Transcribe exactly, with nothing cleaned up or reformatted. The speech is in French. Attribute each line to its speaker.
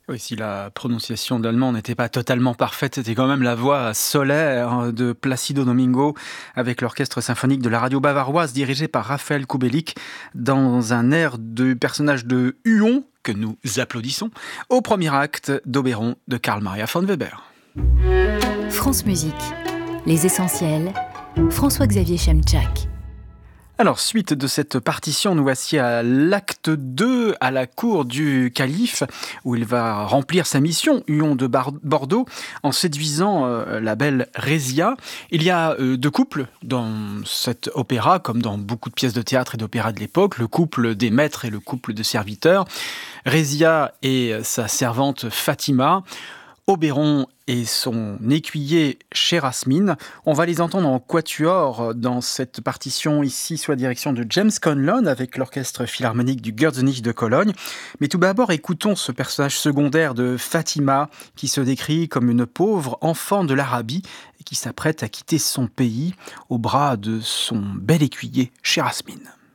Speaker 1: Oui, si la prononciation de l'allemand n'était pas totalement parfaite, c'était quand même la voix solaire de Placido Domingo avec l'orchestre symphonique de la radio bavaroise dirigé par Raphaël Kubelik dans un air du personnage de Huon, que nous applaudissons, au premier acte d'Oberon de Karl Maria von Weber.
Speaker 2: France Musique, les essentiels, François-Xavier Chemchak.
Speaker 1: Alors, suite de cette partition, nous voici à l'acte deux, à la cour du calife, où il va remplir sa mission, Huon de Bar- Bordeaux, en séduisant euh, la belle Résia. Il y a euh, deux couples dans cet opéra, comme dans beaucoup de pièces de théâtre et d'opéra de l'époque, le couple des maîtres et le couple de serviteurs. Résia et sa servante Fatima, Oberon et son écuyer Chérasmine. On va les entendre en quatuor dans cette partition ici sous la direction de James Conlon avec l'orchestre philharmonique du Gürzenich de Cologne. Mais tout d'abord, écoutons ce personnage secondaire de Fatima qui se décrit comme une pauvre enfant de l'Arabie et qui s'apprête à quitter son pays au bras de son bel écuyer Chérasmine.